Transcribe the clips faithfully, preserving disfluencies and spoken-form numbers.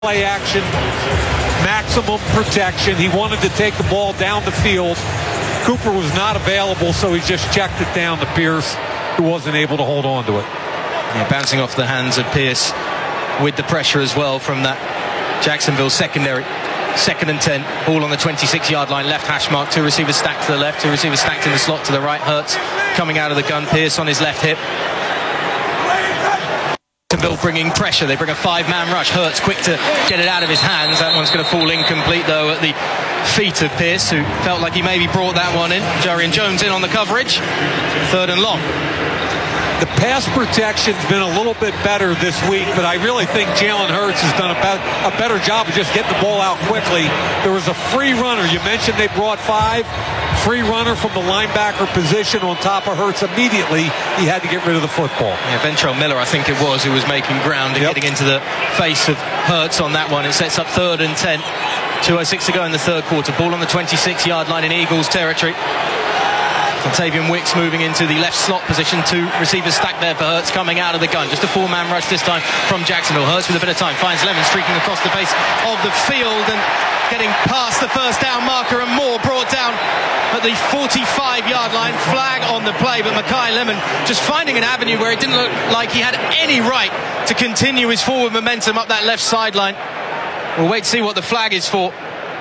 play action, maximum protection. He wanted to take the ball down the field. Cooper was not available, so he just checked it down to Pierce, who wasn't able to hold on to it. Yeah, bouncing off the hands of Pierce with the pressure as well from that Jacksonville secondary. Second and ten, ball on the twenty-six yard line, left hash mark, two receivers stacked to the left, two receivers stacked in the slot to the right. Hurts coming out of the gun, Pierce on his left hip. Jacksonville bringing pressure, they bring a five-man rush. Hurts quick to get it out of his hands. That one's going to fall incomplete though at the feet of Pierce, who felt like he maybe brought that one in. Jarian Jones in on the coverage, third and long. The pass protection's been a little bit better this week, but I really think Jalen Hurts has done a, be- a better job of just getting the ball out quickly. There was a free runner. You mentioned they brought five. Free runner from the linebacker position on top of Hurts. Immediately, he had to get rid of the football. Yeah, Ventrell Miller, I think it was, who was making ground and yep. getting into the face of Hurts on that one. It sets up third and ten. two oh six to go in the third quarter. Ball on the twenty-six yard line in Eagles territory. Contavious Wicks moving into the left slot position. Two receivers stacked there for Hurts coming out of the gun. Just a four-man rush this time from Jacksonville. Hurts with a bit of time finds Lemon streaking across the face of the field and getting past the first down marker, and Moore brought down at the forty-five yard line. Flag on the play, but Makai Lemon just finding an avenue where it didn't look like he had any right to continue his forward momentum up that left sideline. We'll wait to see what the flag is for.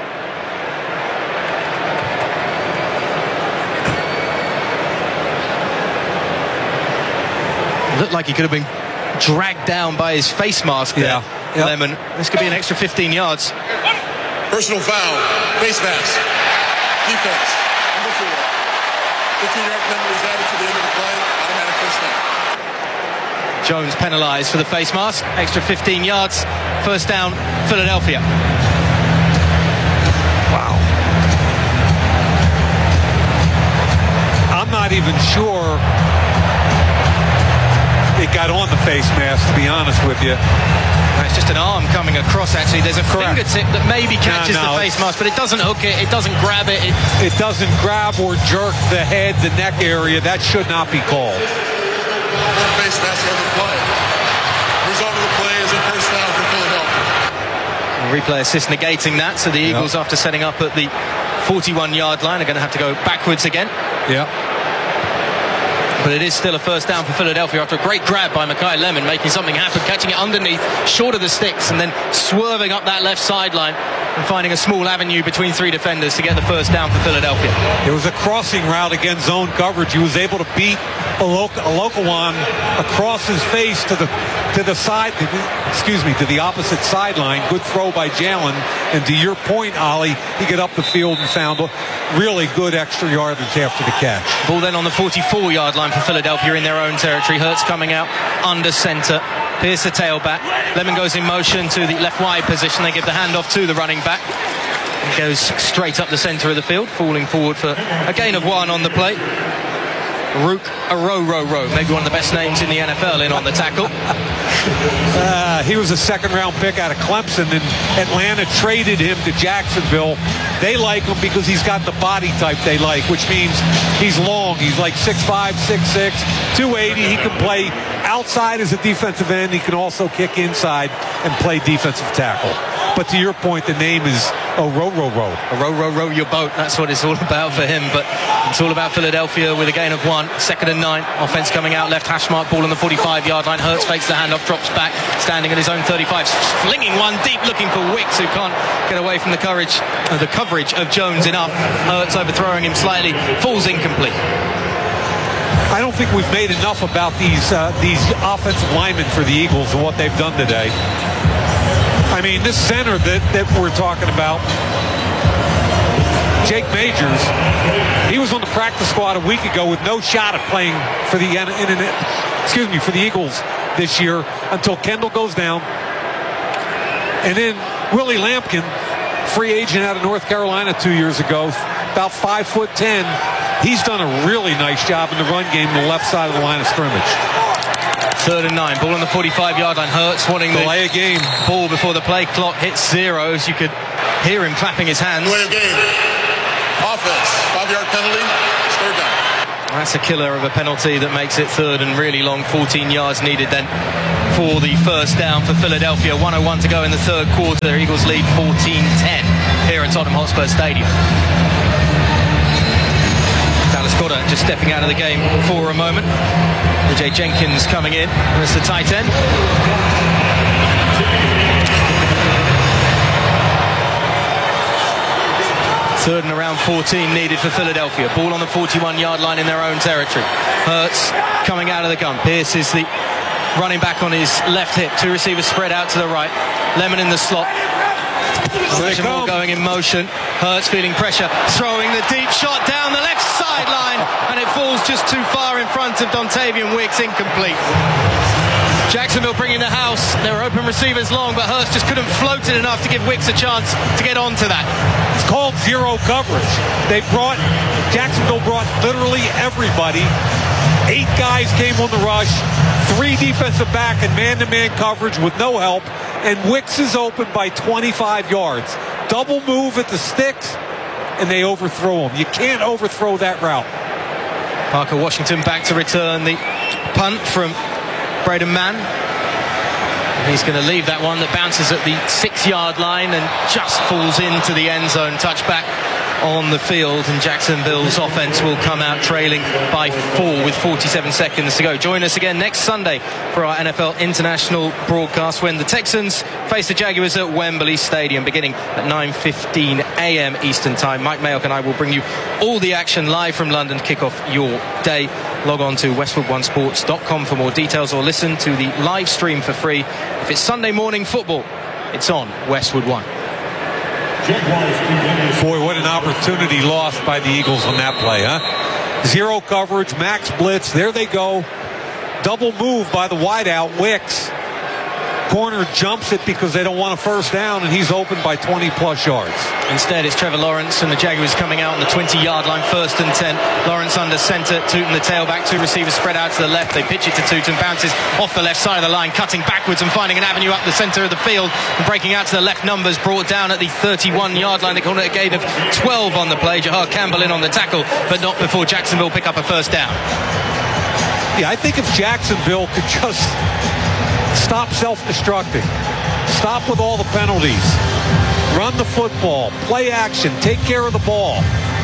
Looked like he could have been dragged down by his face mask there, yeah. Yep. Lemon. This could be an extra fifteen yards. Personal foul, face mask, defense, number four. fifteen yard penalty is added to the end of the play, automatic first down. Jones penalised for the face mask, extra fifteen yards, first down, Philadelphia. Wow. I'm not even sure it got on the face mask, to be honest with you. It's just an arm coming across, actually. There's a Correct. fingertip that maybe catches no, no, the face mask, but it doesn't hook it, it doesn't grab it. It, it doesn't grab or jerk the head, the neck area. That should not be called. Face mask on the play. Result of the play is a first down for Philadelphia. Replay assist negating that, so the Eagles, yep. after setting up at the forty-one yard line, are going to have to go backwards again. Yeah. But it is still a first down for Philadelphia after a great grab by Makai Lemon, making something happen, catching it underneath, short of the sticks, and then swerving up that left sideline and finding a small avenue between three defenders to get the first down for Philadelphia. It was a crossing route against zone coverage. He was able to beat Olokawan across his face to the to the side, excuse me, to the opposite sideline. Good throw by Jalen. And to your point, Ollie, he got up the field and found a really good extra yardage after the catch. Ball then on the forty-four yard line for Philadelphia in their own territory. Hurts coming out under center. Pierce the tailback. Lemon goes in motion to the left wide position. They give the handoff to the running back. He goes straight up the center of the field, falling forward for a gain of one on the play. Rook Aroro, maybe one of the best names in the N F L, in on the tackle. Uh, he was a second round pick out of Clemson, and Atlanta traded him to Jacksonville. They like him because he's got the body type they like, which means he's long. He's like six five, six six, two eighty. He can play outside as a defensive end. He can also kick inside and play defensive tackle. But to your point, the name is Aroro. Aroro, row your boat. That's what it's all about for him. But it's all about Philadelphia with a gain of one. Second and nine. Offense coming out. Left hash mark. Ball on the forty-five yard line. Hurts fakes the handoff. Drops back. Standing at his own thirty-five. Flinging one deep. Looking for Wicks, who can't get away from the courage, uh, the coverage of Jones enough. Hurts overthrowing him slightly. Falls incomplete. I don't think we've made enough about these uh, these offensive linemen for the Eagles and what they've done today. I mean, this center that, that we're talking about, Jake Majors, he was on the practice squad a week ago with no shot at playing for the internet, excuse me, for the Eagles this year until Kendall goes down. And then Willie Lampkin, free agent out of North Carolina two years ago, about five foot ten. He's done a really nice job in the run game on the left side of the line of scrimmage. Third and nine. Ball on the forty-five yard line. Hurts wanting the delay a game. Ball before the play clock hits zero, as you could hear him clapping his hands. Win a game. Offense. Five yard penalty. Third down. That's a killer of a penalty that makes it third and really long. fourteen yards needed then for the first down for Philadelphia. one oh one to go in the third quarter. The Eagles lead fourteen ten here at Tottenham Hotspur Stadium. Dallas Goedert just stepping out of the game for a moment. A J Jenkins coming in as the tight end. Third and around fourteen needed for Philadelphia. Ball on the forty-one-yard line in their own territory. Hurts coming out of the gun. Pierce is the running back on his left hip. Two receivers spread out to the right. Lemon in the slot. Moore going in motion. Hurts feeling pressure. Throwing the deep shot down the left sideline. And it falls just too far in front of Dontavian Wicks. Incomplete. Jacksonville bringing the house. There were open receivers long, but Hurst just couldn't float it enough to give Wicks a chance to get onto that. It's called zero coverage. They brought, Jacksonville brought literally everybody. Eight guys came on the rush, three defensive back and man-to-man coverage with no help, and Wicks is open by twenty-five yards. Double move at the sticks, and they overthrow him. You can't overthrow that route. Parker Washington back to return the punt from Braden Mann. He's going to leave that one that bounces at the six-yard line and just falls into the end zone. Touchback on the field, and Jacksonville's offense will come out trailing by four with forty-seven seconds to go. Join us again next Sunday for our N F L International broadcast when the Texans face the Jaguars at Wembley Stadium beginning at nine fifteen a.m. Eastern Time. Mike Mayock and I will bring you all the action live from London to kick off your day. Log on to westwood one sports dot com for more details or listen to the live stream for free. If it's Sunday morning football, it's on Westwood One. Boy, what an opportunity lost by the Eagles on that play, huh? Zero coverage, max blitz, there they go. Double move by the wideout, Wicks. Corner jumps it because they don't want a first down, and he's open by twenty-plus yards. Instead, it's Trevor Lawrence and the Jaguars coming out on the twenty-yard line, first and ten. Lawrence under center, Tootin the tailback. Two receivers spread out to the left. They pitch it to Tootin, bounces off the left side of the line, cutting backwards and finding an avenue up the center of the field. And breaking out to the left numbers, brought down at the thirty-one-yard line. They call it a gain of twelve on the play. Jahar Campbell in on the tackle, but not before Jacksonville pick up a first down. Yeah, I think if Jacksonville could just stop self-destructing, stop with all the penalties, run the football, play action, take care of the ball.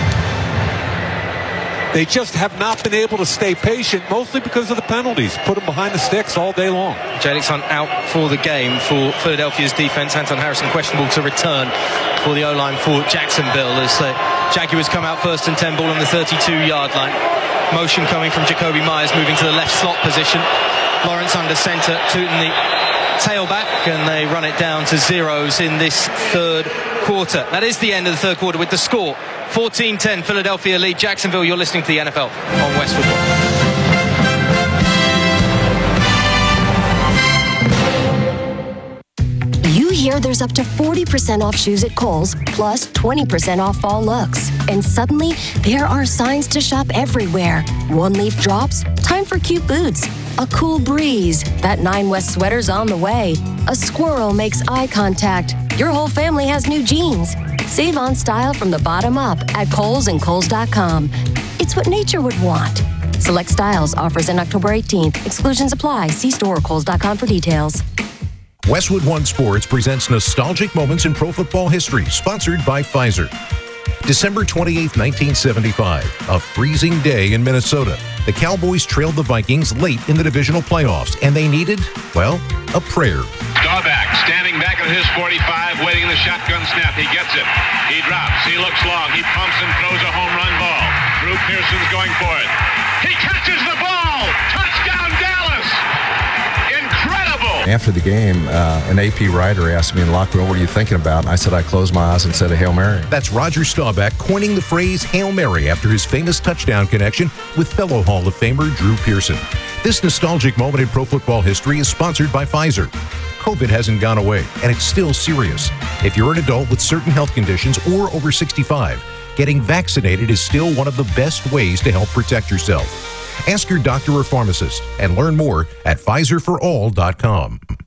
They just have not been able to stay patient, mostly because of the penalties. Put them behind the sticks all day long. Jalen Hunt out for the game for Philadelphia's defense. Anton Harrison questionable to return for the O-line for Jacksonville as the Jaguars come out first and ten, ball on the thirty-two-yard line. Motion coming from Jacoby Myers, moving to the left slot position. Lawrence under center, Tootin the tailback, and they run it down to zeros in this third quarter. That is the end of the third quarter with the score fourteen ten, Philadelphia lead Jacksonville. You're listening to the N F L on Westwood One. You hear there's up to forty percent off shoes at Kohl's, plus twenty percent off fall looks. And suddenly, there are signs to shop everywhere. One leaf drops, time for cute boots. A cool breeze, that Nine West sweater's on the way. A squirrel makes eye contact. Your whole family has new jeans. Save on style from the bottom up at Kohl's and Kohl's dot com. It's what nature would want. Select styles, offers in October eighteenth. Exclusions apply. See store or Kohl's dot com for details. Westwood One Sports presents Nostalgic Moments in Pro Football History, sponsored by Pfizer. December twenty-eighth, nineteen seventy-five, a freezing day in Minnesota. The Cowboys trailed the Vikings late in the divisional playoffs, and they needed, well, a prayer. Staubach standing back at his forty-five, waiting in the shotgun snap. He gets it. He drops. He looks long. He pumps and throws a home run ball. Drew Pearson's going for it. He catches the ball. Touchdown, Dallas. Incredible. After the game, uh, an A P writer asked me in the locker room, what are you thinking about? And I said I closed my eyes and said a Hail Mary. That's Roger Staubach coining the phrase Hail Mary after his famous touchdown connection with fellow Hall of Famer Drew Pearson. This nostalgic moment in pro football history is sponsored by Pfizer. COVID hasn't gone away, and it's still serious. If you're an adult with certain health conditions or over sixty-five, getting vaccinated is still one of the best ways to help protect yourself. Ask your doctor or pharmacist and learn more at Pfizer for all dot com.